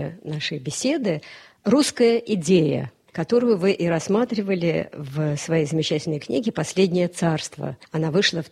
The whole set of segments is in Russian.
нашей беседы «Русская идея», которую вы и рассматривали в своей замечательной книге «Последнее царство». Она вышла в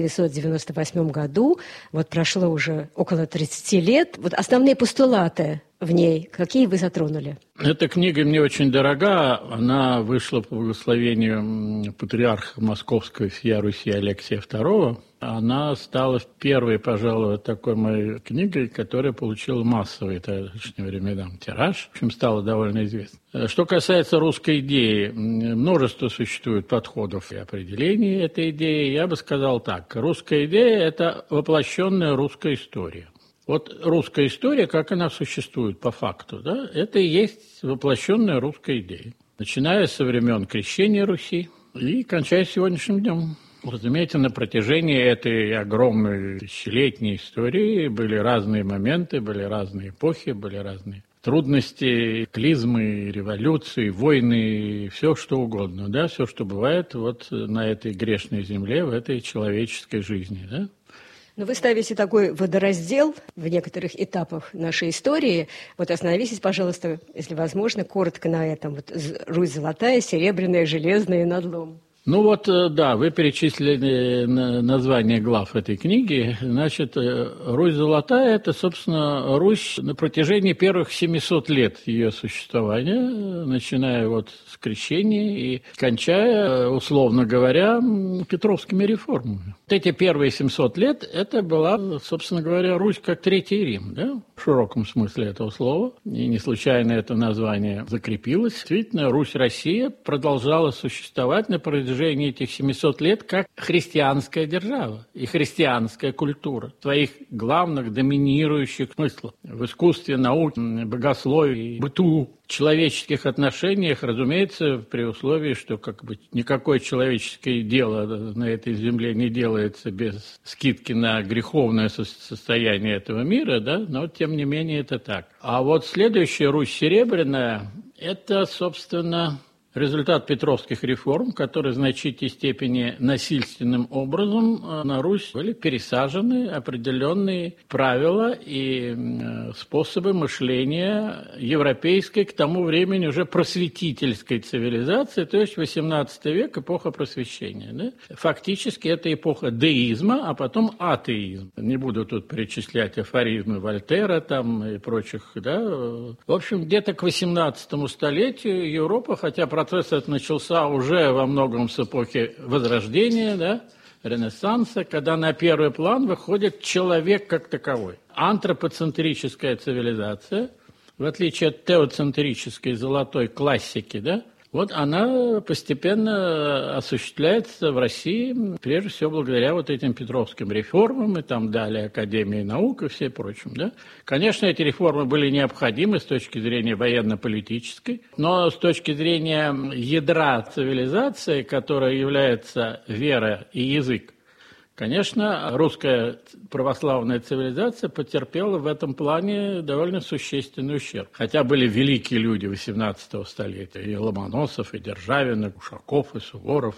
1998 году, вот прошло уже около 30 лет. Вот основные постулаты в ней, какие вы затронули? Эта книга мне очень дорога. Она вышла по благословению патриарха Московского всея Руси Алексия II. Она стала первой, пожалуй, такой моей книгой, которая получила массовый в тогдашние времена тираж. В общем, стала довольно известна. Что касается русской идеи, множество существует подходов и определений этой идеи. Я бы сказал так. Русская идея – это воплощенная русская история. Вот русская история, как она существует по факту, да, это и есть воплощенная русская идея. Начиная со времен крещения Руси и кончая сегодняшним днем. Разумеется, на протяжении этой огромной тысячелетней истории были разные моменты, были разные эпохи, были разные трудности, клизмы, революции, войны, все что угодно, да, все, что бывает вот на этой грешной земле, в этой человеческой жизни, да. Но вы ставите такой водораздел в некоторых этапах нашей истории. Вот остановитесь, пожалуйста, если возможно, коротко на этом. Вот Русь золотая, серебряная, железная и надлом. Ну вот, да, вы перечислили название глав этой книги. Значит, Русь золотая – это, собственно, Русь на протяжении первых 700 лет ее существования, начиная вот с крещения и кончая, условно говоря, Петровскими реформами. Вот эти первые 700 лет – это была, собственно говоря, Русь как Третий Рим, да, в широком смысле этого слова. И не случайно это название закрепилось. Действительно, Русь-Россия продолжала существовать на протяжении этих 700 лет как христианская держава и христианская культура в своих главных доминирующих смыслах в искусстве, науке, богословии, быту, человеческих отношениях, разумеется, при условии, что как бы никакое человеческое дело на этой земле не делается без скидки на греховное состояние этого мира, да, но тем не менее это так. А вот следующая Русь серебряная – это, собственно, результат петровских реформ, которые в значительной степени насильственным образом на Русь были пересажены определенные правила и способы мышления европейской, к тому времени уже просветительской цивилизации, то есть XVIII век, эпоха просвещения. Да? Фактически это эпоха деизма, а потом атеизм. Не буду тут перечислять афоризмы Вольтера там и прочих. Да? В общем, где-то к XVIII столетию Европа, хотя процесс этот начался уже во многом с эпохи Возрождения, да, Ренессанса, когда на первый план выходит человек как таковой. Антропоцентрическая цивилизация, в отличие от теоцентрической золотой классики, да, вот она постепенно осуществляется в России, прежде всего благодаря вот этим петровским реформам и там далее Академии наук и все прочим. Да? Конечно, эти реформы были необходимы с точки зрения военно-политической, но с точки зрения ядра цивилизации, которая является вера и язык, конечно, русская православная цивилизация потерпела в этом плане довольно существенный ущерб. Хотя были великие люди XVIII столетия, и Ломоносов, и Державин, и Ушаков, и Суворов.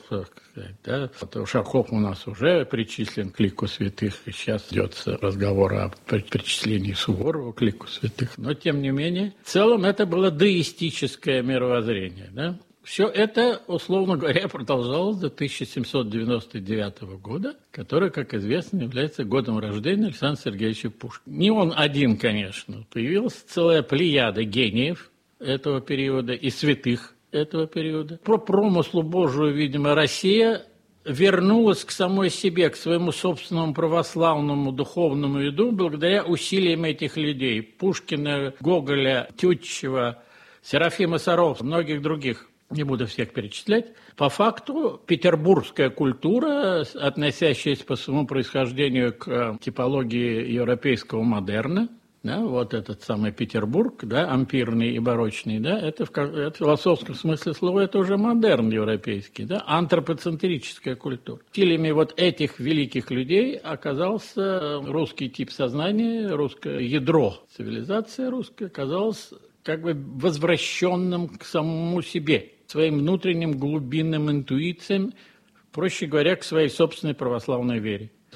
Да. Вот Ушаков у нас уже причислен к лику святых, и сейчас идет разговор о причислении Суворова к лику святых. Но, тем не менее, в целом это было деистическое мировоззрение, да? Все это, условно говоря, продолжалось до 1799 года, который, как известно, является годом рождения Александра Сергеевича Пушкина. Не он один, конечно. Появилась целая плеяда гениев этого периода и святых этого периода. По промыслу Божию, видимо, Россия вернулась к самой себе, к своему собственному православному духовному яду благодаря усилиям этих людей. Пушкина, Гоголя, Тютчева, Серафима Саровского, многих других. Не буду всех перечислять. По факту петербургская культура, относящаяся по своему происхождению к типологии европейского модерна, да, вот этот самый Петербург, да, ампирный и барочный, да, это в философском смысле слова это уже модерн европейский, да, антропоцентрическая культура. Стилями вот этих великих людей оказался русский тип сознания, русское ядро цивилизации русской оказалось как бы возвращенным к самому себе, своим внутренним глубинным интуициям, проще говоря, к своей собственной православной вере.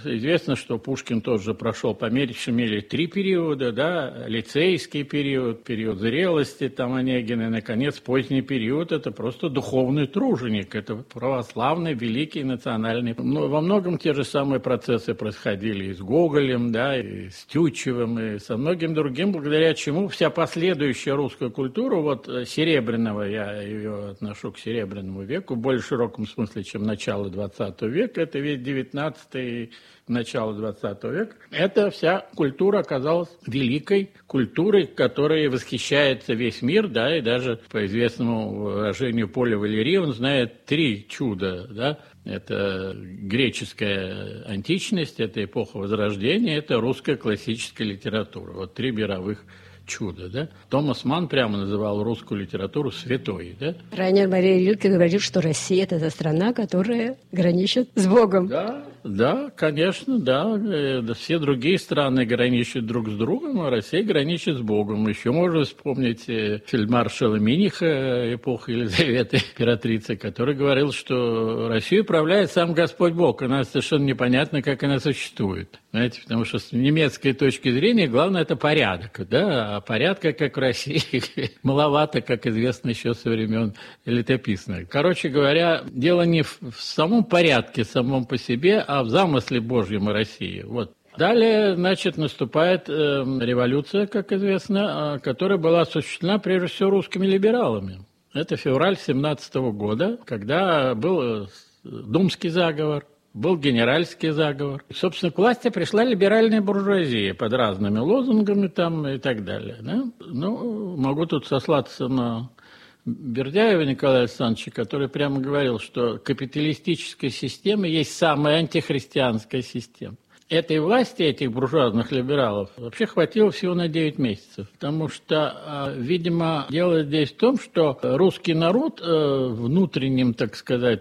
известно, что Пушкин тоже прошел по меньшей мере 3 периода, да, лицейский период, период зрелости, там Онегин, и, наконец, поздний период – это просто духовный труженик, это православный, великий, национальный. Но во многом те же самые процессы происходили и с Гоголем, да, и с Тютчевым, и со многим другим, благодаря чему вся последующая русская культура, вот серебряного, я ее отношу к серебряному веку, в более широком смысле, чем начало XX века, это весь XIX и начало XX века, эта вся культура оказалась великой культурой, которой восхищается весь мир, да, и даже по известному выражению Поля Валери он знает 3 чуда, да, это греческая античность, это эпоха Возрождения, это русская классическая литература. Вот 3 мировых чудо, да? Томас Манн прямо называл русскую литературу святой, да? Райнер Мария Рильке говорит, что Россия – это та страна, которая граничит с Богом. Да, конечно, да. Все другие страны граничат друг с другом, а Россия граничит с Богом. Еще можно вспомнить фельдмаршала Миниха эпохи Елизаветы императрицы, который говорил, что Россию управляет сам Господь Бог, и нам совершенно непонятно, как она существует. Знаете, потому что с немецкой точки зрения главное – это порядок, да, а порядка, как в России, маловато, как известно еще со времен летописных. Короче говоря, дело не в самом порядке, самом по себе, а в замысле Божьем и России. Вот. Далее, значит, наступает революция, как известно, которая была осуществлена прежде всего русскими либералами. Это февраль 17 года, когда был думский заговор, был генеральский заговор. Собственно, к власти пришла либеральная буржуазия под разными лозунгами там и так далее. Да? Ну, могу тут сослаться на Бердяева Николая Александровича, который прямо говорил, что капиталистическая система есть самая антихристианская система. Этой власти, этих буржуазных либералов, вообще хватило всего на 9 месяцев. Потому что, видимо, дело здесь в том, что русский народ внутренним, так сказать,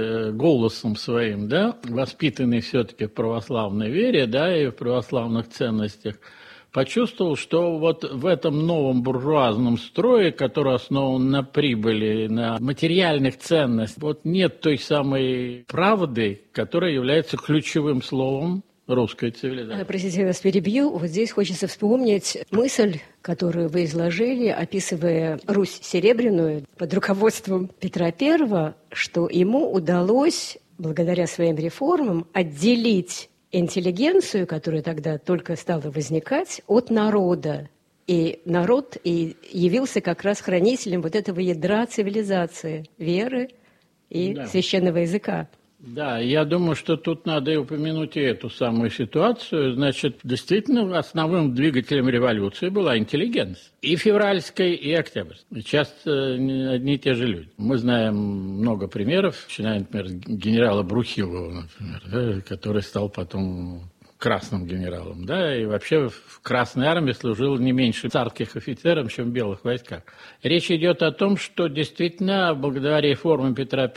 голосом своим, да, воспитанный все-таки в православной вере, да, и в православных ценностях, почувствовал, что вот в этом новом буржуазном строе, который основан на прибыли, на материальных ценностях, вот нет той самой правды, которая является ключевым словом русской цивилизации. Простите, я вас перебью. Вот здесь хочется вспомнить мысль, которую вы изложили, описывая Русь серебряную под руководством Петра I, что ему удалось, благодаря своим реформам, отделить интеллигенцию, которая тогда только стала возникать, от народа. И народ и явился как раз хранителем вот этого ядра цивилизации, веры и священного языка. Да, я думаю, что тут надо и упомянуть и эту самую ситуацию. Значит, действительно, основным двигателем революции была интеллигенция. И февральская, и октябрьская. Часто одни и те же люди. Мы знаем много примеров, начиная, например, с генерала Брухилова, например, да, который стал потом красным генералом, да, и вообще в Красной армии служил не меньше царских офицеров, чем в белых войсках. Речь идет о том, что действительно, благодаря реформам Петра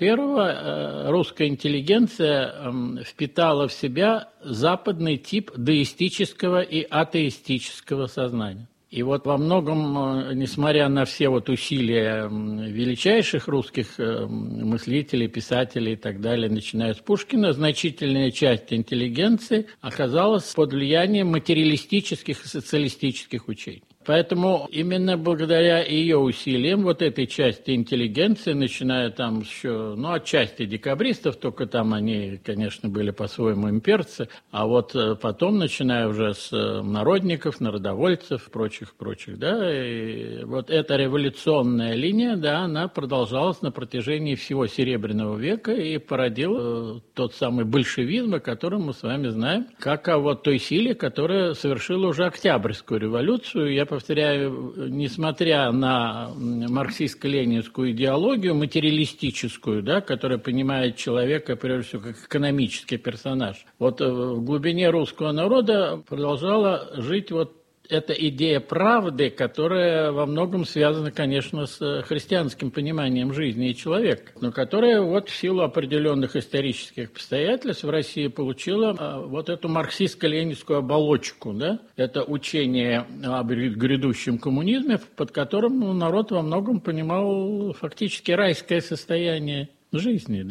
I, русская интеллигенция впитала в себя западный тип деистического и атеистического сознания. И вот во многом, несмотря на все вот усилия величайших русских мыслителей, писателей и так далее, начиная с Пушкина, значительная часть интеллигенции оказалась под влиянием материалистических и социалистических учений. Поэтому именно благодаря ее усилиям вот этой части интеллигенции, начиная там еще, отчасти декабристов, только там они, конечно, были по-своему имперцы, а вот потом, начиная уже с народников, народовольцев, прочих, да, и вот эта революционная линия, да, она продолжалась на протяжении всего Серебряного века и породила тот самый большевизм, о котором мы с вами знаем, как о вот той силе, которая совершила уже Октябрьскую революцию. Я повторяю, несмотря на марксистско-ленинскую идеологию, материалистическую, да, которая понимает человека, прежде всего, как экономический персонаж, вот в глубине русского народа продолжала жить вот эта идея правды, которая во многом связана, конечно, с христианским пониманием жизни и человека, но которая вот в силу определенных исторических обстоятельств в России получила вот эту марксистско-ленинскую оболочку, да? Это учение о грядущем коммунизме, под которым народ во многом понимал фактически райское состояние жизни, да?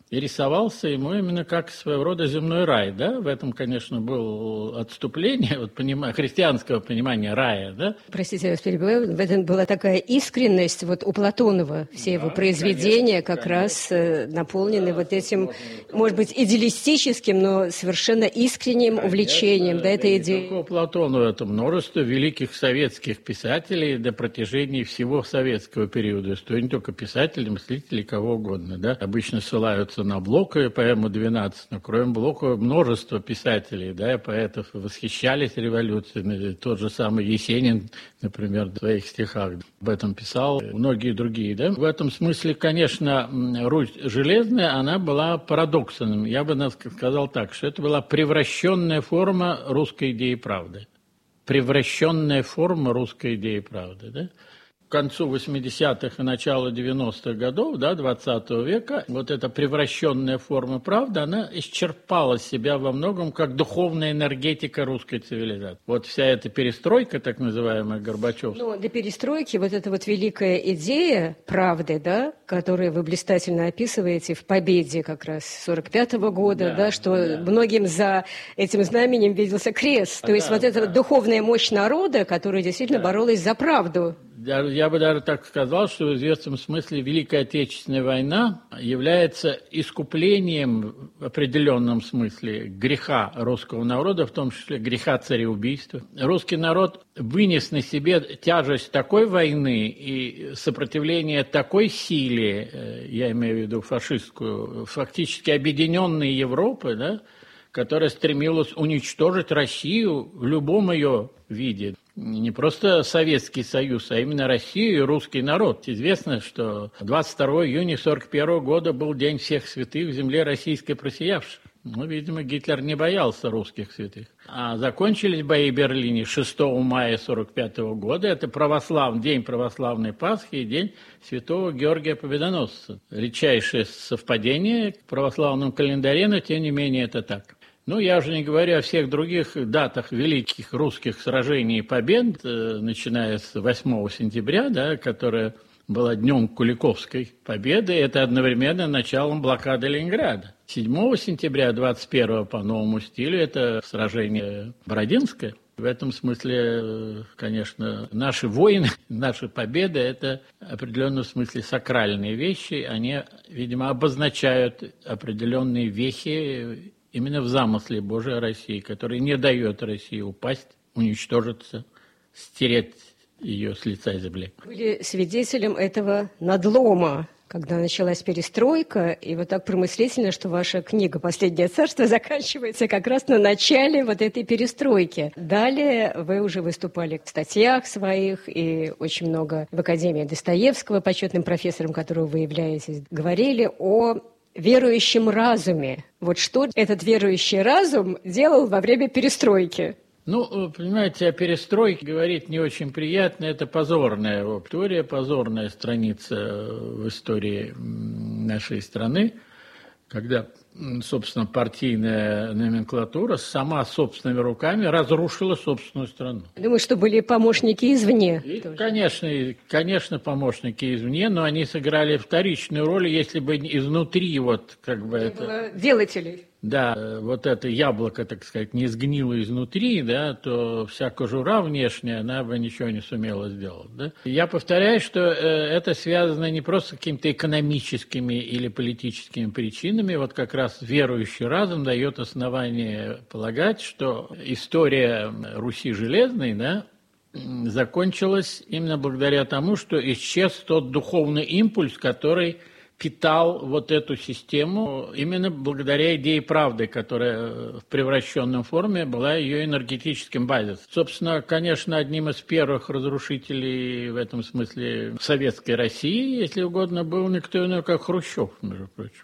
и рисовался ему именно как своего рода земной рай, да? В этом, конечно, было отступление от христианского понимания рая, да? Простите, я вас перебиваю, в этом была такая искренность, вот у Платонова все его произведения как раз наполнены вот этим, может быть, идеалистическим, но совершенно искренним увлечением, да, этой идеей. У Платонова это множество великих советских писателей до протяжении всего советского периода, что не только писатели, мыслители, кого угодно, да? Обычно ссылаются на Блока и поэму «12», но кроме Блока множество писателей, да, и поэтов восхищались революцией. Тот же самый Есенин, например, в своих стихах об этом писал, многие другие, да. В этом смысле, конечно, Русь железная, она была парадоксом. Я бы сказал так, что это была превращенная форма русской идеи правды. Превращенная форма русской идеи правды, да. К концу 80-х и началу 90-х годов, да, 20 века, вот эта превращенная форма правды, она исчерпала себя во многом как духовная энергетика русской цивилизации. Вот вся эта перестройка, так называемая, Горбачевская. Ну, до перестройки вот эта вот великая идея правды, да, которую вы блистательно описываете в «Победе» как раз 45-го года, да, что многим за этим знаменем виделся крест. То есть вот эта вот духовная мощь народа, которая действительно боролась за правду. Я бы даже так сказал, что в известном смысле Великая Отечественная война является искуплением в определенном смысле греха русского народа, в том числе греха цареубийства. Русский народ вынес на себе тяжесть такой войны и сопротивление такой силе, я имею в виду фашистскую, фактически объединенной Европы, да, которая стремилась уничтожить Россию в любом ее виде. Не просто Советский Союз, а именно Россию и русский народ. Известно, что 22 июня 1941 года был День всех святых в земле российской просиявшей. Ну, видимо, Гитлер не боялся русских святых. А закончились бои в Берлине 6 мая 1945 года. Это день православной Пасхи и день святого Георгия Победоносца. Редчайшее совпадение в православном календаре, но тем не менее это так. Ну, я уже не говорю о всех других датах великих русских сражений и побед, начиная с 8 сентября, да, которая была днем Куликовской победы, это одновременно началом блокады Ленинграда. 7 сентября 21 по новому стилю это сражение Бородинское. В этом смысле, конечно, наши войны, наши победы – это в определенном смысле сакральные вещи. Они, видимо, обозначают определенные вехи именно в замысле Божией России, который не дает России упасть, уничтожиться, стереть ее с лица земли. Были свидетелем этого надлома, когда началась перестройка, и вот так промыслительно, что ваша книга «Последнее царство» заканчивается как раз на начале вот этой перестройки. Далее вы уже выступали в статьях своих, и очень много в Академии Достоевского, почетным профессором которого вы являетесь, говорили о верующем разуме. Вот что этот верующий разум делал во время перестройки? Ну, понимаете, о перестройке говорить не очень приятно. Это позорная история, позорная страница в истории нашей страны, когда, собственно, партийная номенклатура сама собственными руками разрушила собственную страну. Думаю, что были помощники извне. И, конечно, помощники извне, но они сыграли вторичную роль, если бы изнутри вот как бы это... было делателей. Да, вот это яблоко, так сказать, не сгнило изнутри, да, то вся кожура внешняя, она бы ничего не сумела сделать. Да? Я повторяю, что это связано не просто с какими-то экономическими или политическими причинами, вот как раз верующий разум дает основание полагать, что история Руси железной, да, закончилась именно благодаря тому, что исчез тот духовный импульс, который питал вот эту систему именно благодаря идее правды, которая в превращенном форме была ее энергетическим базисом. Собственно, конечно, одним из первых разрушителей в этом смысле советской России, если угодно, был никто иной, как Хрущев, между прочим,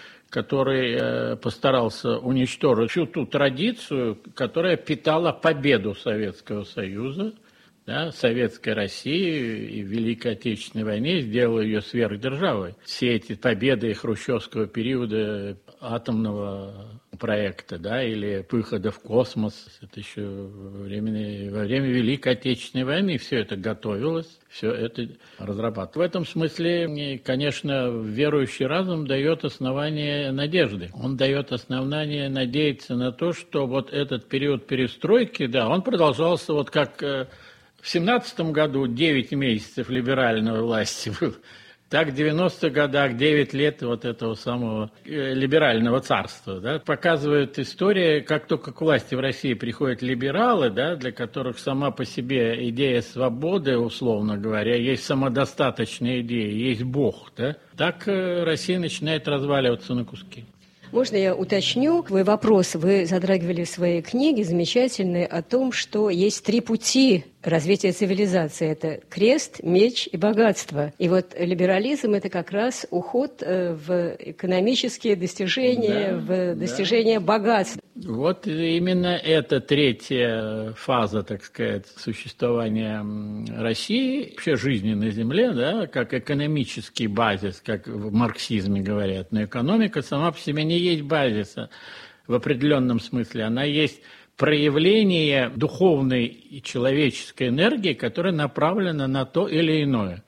который постарался уничтожить всю ту традицию, которая питала победу Советского Союза, да, Советской России и в Великой Отечественной войне, сделала ее сверхдержавой. Все эти победы хрущевского периода, атомного проекта, да, или выхода в космос. Это еще во время Великой Отечественной войны все это готовилось, все это разрабатывалось. В этом смысле, конечно, верующий разум дает основание надежды. Он дает основание надеяться на то, что вот этот период перестройки, да, он продолжался вот как в 17 году 9 месяцев либеральной власти было, так в 90-х годах 9 лет вот этого самого либерального царства. Да, показывает история, как только к власти в России приходят либералы, да, для которых сама по себе идея свободы, условно говоря, есть самодостаточная идея, есть Бог. Да, так Россия начинает разваливаться на куски. Можно я уточню твой вопрос? Вы затрагивали в своей книге замечательной о том, что есть 3 пути развития цивилизации. Это крест, меч и богатство. И вот либерализм – это как раз уход в экономические достижения, в достижение богатства. Вот именно эта третья фаза, так сказать, существования России, вообще жизни на Земле, да, как экономический базис, как в марксизме говорят. Но экономика сама по себе не есть базиса в определенном смысле. Она есть проявление духовной и человеческой энергии, которая направлена на то или иное.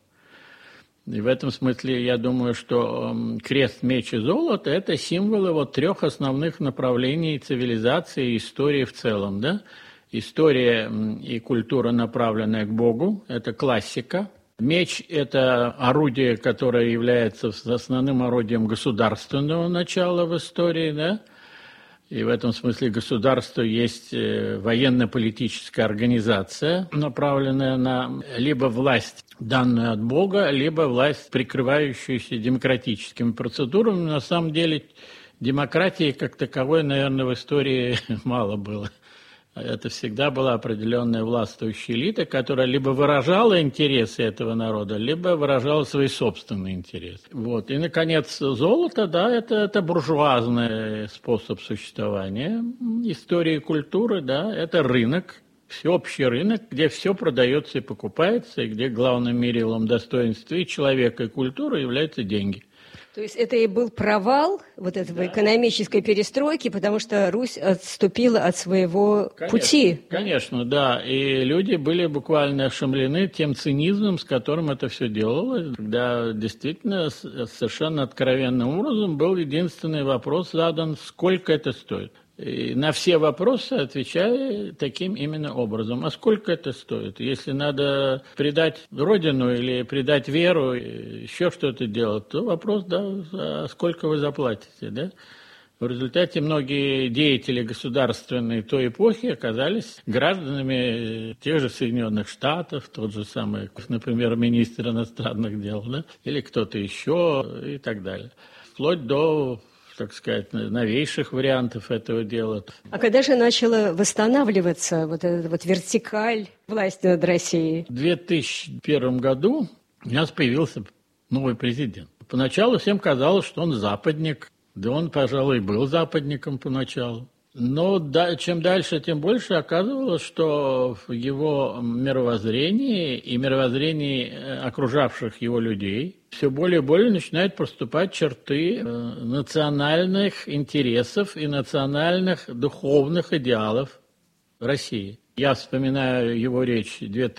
И в этом смысле я думаю, что крест, меч и золото – это символы вот 3 основных направлений цивилизации и истории в целом. Да? История и культура, направленная к Богу – это классика. Меч – это орудие, которое является основным орудием государственного начала в истории, да? И в этом смысле государство есть военно-политическая организация, направленная на либо власть, данную от Бога, либо власть, прикрывающуюся демократическими процедурами. На самом деле демократии как таковой, наверное, в истории мало было. Это всегда была определенная властвующая элита, которая либо выражала интересы этого народа, либо выражала свои собственные интересы. Вот. И, наконец, золото, да, это буржуазный способ существования. История и культура, да, это рынок, всеобщий рынок, где все продается и покупается, и где главным мерилом достоинства и человека, и культуры являются деньги. То есть это и был провал вот этого экономической перестройки, потому что Русь отступила от своего пути. Конечно, да. И люди были буквально ошеломлены тем цинизмом, с которым это все делалось. Когда действительно совершенно откровенным образом был единственный вопрос задан, сколько это стоит. И на все вопросы отвечая таким именно образом. А сколько это стоит? Если надо предать Родину или предать веру, еще что-то делать, то вопрос, да, а сколько вы заплатите, да? В результате многие деятели государственной той эпохи оказались гражданами тех же Соединенных Штатов, тот же самый, например, министр иностранных дел, да? Или кто-то еще и так далее. Вплоть до, так сказать, новейших вариантов этого дела. А когда же начала восстанавливаться вот эта вот вертикаль власти над Россией? В 2001 году у нас появился новый президент. Поначалу всем казалось, что он западник. Да он, пожалуй, был западником поначалу. Но чем дальше, тем больше оказывалось, что в его мировоззрении и мировоззрении окружавших его людей все более и более начинают проступать черты национальных интересов и национальных духовных идеалов России. Я вспоминаю его речь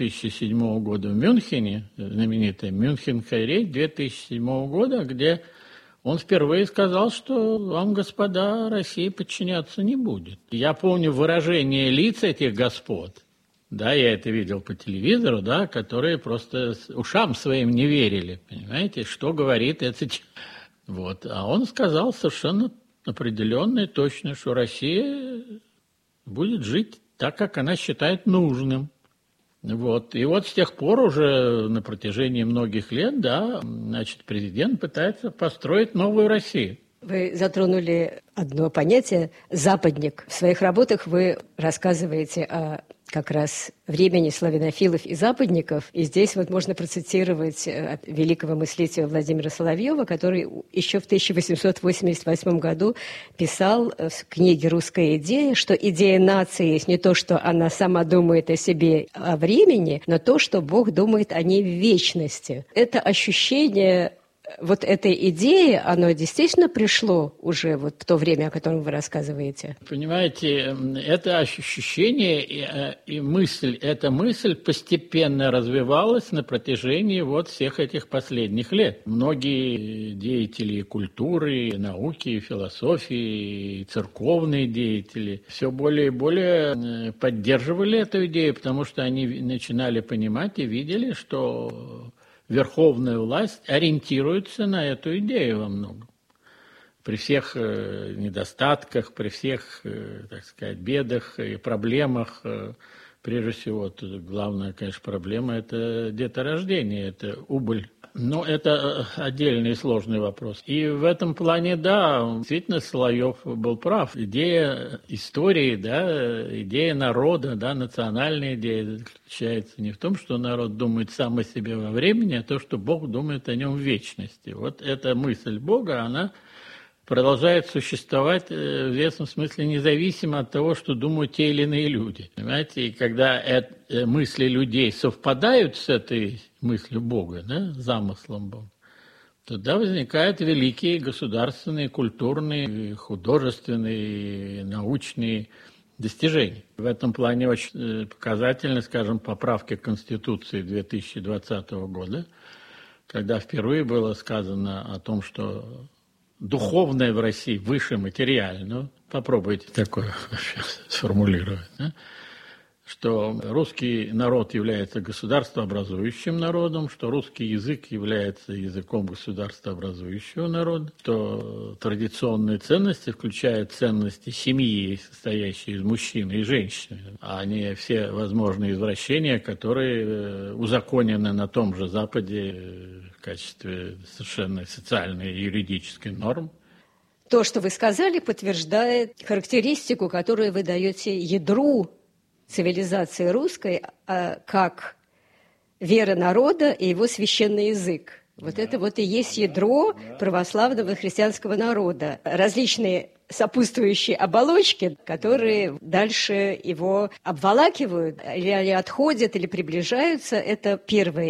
2007 года в Мюнхене, знаменитая Мюнхенская речь 2007 года, где он впервые сказал, что вам, господа, Россия подчиняться не будет. Я помню выражение лиц этих господ, да, я это видел по телевизору, да, которые просто ушам своим не верили, понимаете, что говорит этот... Вот. А он сказал совершенно определенно и точно, что Россия будет жить так, как она считает нужным. Вот. И вот с тех пор уже на протяжении многих лет, да, значит, президент пытается построить новую Россию. Вы затронули одно понятие «западник». В своих работах вы рассказываете о как раз времени славянофилов и западников. И здесь вот можно процитировать великого мыслителя Владимира Соловьева, который еще в 1888 году писал в книге «Русская идея», что идея нации есть не то, что она сама думает о себе, о времени, но то, что Бог думает о ней в вечности. Это ощущение вот этой идеи, оно действительно пришло уже вот в то время, о котором вы рассказываете? Понимаете, это ощущение и мысль, эта мысль постепенно развивалась на протяжении вот всех этих последних лет. Многие деятели культуры, науки, философии, церковные деятели все более и более поддерживали эту идею, потому что они начинали понимать и видели, что верховная власть ориентируется на эту идею во многом. При всех недостатках, при всех, так сказать, бедах и проблемах, прежде всего, главная, конечно, проблема – это деторождение, это убыль. Но это отдельный и сложный вопрос. И в этом плане, да, действительно, Соловьев был прав. Идея истории, да, идея народа, да, национальная идея заключается не в том, что народ думает сам о себе во времени, а то, что Бог думает о нем в вечности. Вот эта мысль Бога, она продолжает существовать в известном смысле независимо от того, что думают те или иные люди. Понимаете, и когда мысли людей совпадают с этой мыслью Бога, да, замыслом Бога, тогда возникают великие государственные, культурные, художественные, научные достижений. В этом плане очень показательны, скажем, поправки к Конституции 2020 года, когда впервые было сказано о том, что духовное в России выше материального. Попробуйте такое сформулировать. Да? Что русский народ является государствообразующим народом, что русский язык является языком государствообразующего народа, что традиционные ценности включают ценности семьи, состоящие из мужчины и женщины, а не все возможные извращения, которые узаконены на том же Западе в качестве совершенно социальной и юридической нормы. То, что вы сказали, подтверждает характеристику, которую вы даете ядру цивилизации русской, как вера народа и его священный язык. Вот это вот и есть ядро православного христианского народа. Различные сопутствующие оболочки, которые дальше его обволакивают, или отходят, или приближаются. Это первое,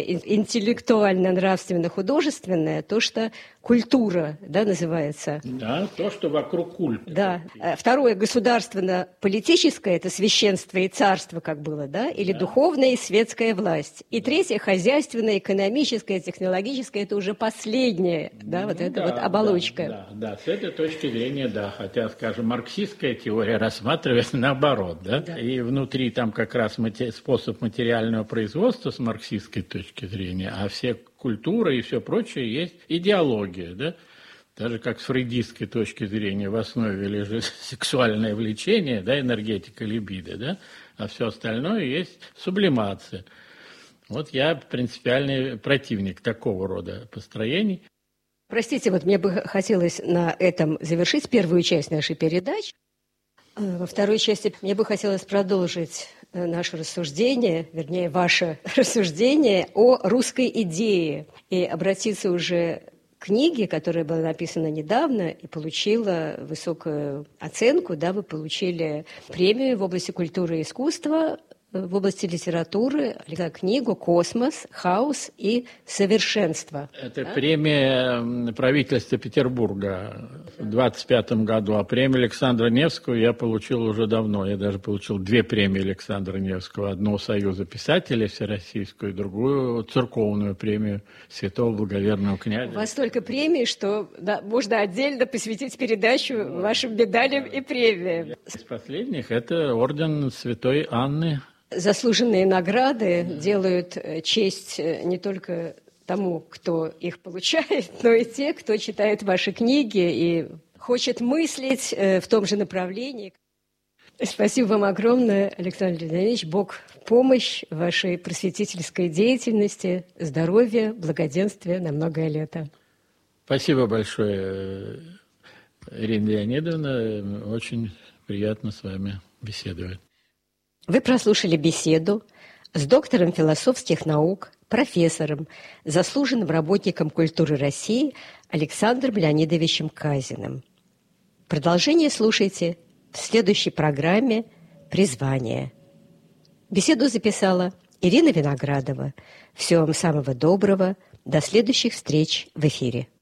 интеллектуально-нравственно-художественное, то, что культура, да, называется. Да, то, что вокруг культа. Да. Второе, государственно-политическое, это священство и царство, как было, да, или духовная и светская власть. И третье, хозяйственное, экономическое, технологическое, это уже последнее, да, вот эта вот оболочка. Да, с этой точки зрения, да. Хотя, скажем, марксистская теория рассматривает наоборот, да? И внутри там как раз способ материального производства с марксистской точки зрения, а все культура и все прочее есть идеология, да? Даже как с фрейдистской точки зрения в основе лежит сексуальное влечение, да, энергетика либидо, да? А все остальное есть сублимация. Вот я принципиальный противник такого рода построений. Простите, вот мне бы хотелось на этом завершить первую часть нашей передачи. Во второй части мне бы хотелось продолжить наше рассуждение, вернее, ваше рассуждение о русской идее и обратиться уже к книге, которая была написана недавно и получила высокую оценку. Да, вы получили премию в области культуры и искусства, в области литературы, книгу «Космос, хаос и совершенство». Это премия правительства Петербурга в 25 году, а премию Александра Невского я получил уже давно. Я даже получил 2 премии Александра Невского. Одну Союза писателей всероссийскую, другую церковную премию Святого Благоверного князя. У вас столько премий, что можно отдельно посвятить передачу вашим медалям и премиям. Из последних это орден Святой Анны. Заслуженные награды делают честь не только тому, кто их получает, но и те, кто читает ваши книги и хочет мыслить в том же направлении. Спасибо вам огромное, Александр Леонидович. Бог в помощь вашей просветительской деятельности, здоровья, благоденствия на многое лето. Спасибо большое, Ирина Леонидовна. Очень приятно с вами беседовать. Вы прослушали беседу с доктором философских наук, профессором, заслуженным работником культуры России Александром Леонидовичем Казиным. Продолжение слушайте в следующей программе «Призвание». Беседу записала Ирина Виноградова. Всего вам самого доброго. До следующих встреч в эфире.